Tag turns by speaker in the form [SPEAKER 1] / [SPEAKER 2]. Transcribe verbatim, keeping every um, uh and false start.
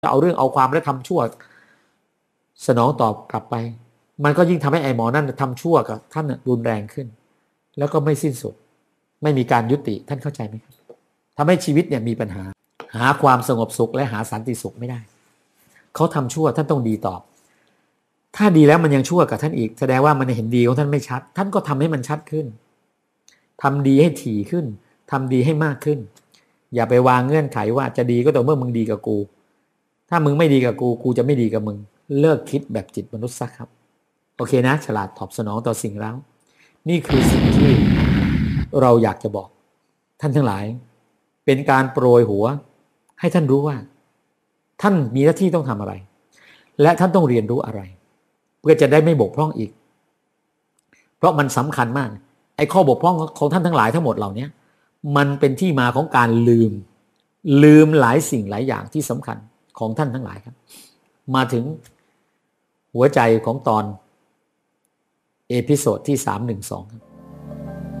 [SPEAKER 1] จะเอาเรื่องเอาความและทำชั่วสนองตอบกลับไปมันก็ยิ่งทำให้ไอ้หมอนั่นทำชั่วกับท่านรุนแรงขึ้นแล้วก็ไม่สิ้นสุดไม่มีการยุติท่านเข้าใจไหมครับทำให้ชีวิตเนี่ยมีปัญหาหาความสงบสุขและหาสันติสุขไม่ได้เขาทำชั่วท่านต้องดีตอบถ้าดีแล้วมันยังชั่วกับท่านอีกแสดงว่ามันเห็นดีของท่านไม่ชัดท่านก็ทำให้มันชัดขึ้นทำดีให้ถี่ขึ้นทำดีให้มากขึ้นอย่าไปวางเงื่อนไขว่าจะดีก็ต่อเมื่อมึงดีกับกูถ้ามึงไม่ดีกับกูกูจะไม่ดีกับมึงเลิกคิดแบบจิตมนุษย์ซะครับโอเคนะฉลาดตอบสนองต่อสิ่งแล้วนี่คือสิ่งที่เราอยากจะบอกท่านทั้งหลายเป็นการโปรยหัวให้ท่านรู้ว่าท่านมีหน้าที่ต้องทำอะไรและท่านต้องเรียนรู้อะไรเพื่อจะได้ไม่บกพร่องอีกเพราะมันสำคัญมากไอ้ข้อบกพร่องของท่านทั้งหลายทั้งหมดเหล่านี้มันเป็นที่มาของการลืมลืมหลายสิ่งหลายอย่างที่สำคัญของท่านทั้งหลายครับมาถึงหัวใจของตอนเอพิโซดที่สามร้อยสิบสองครับ